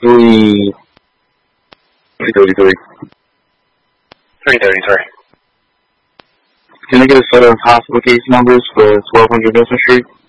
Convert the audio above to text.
333. 333. Can I get a set of hospital case numbers for 1200 Milton Street?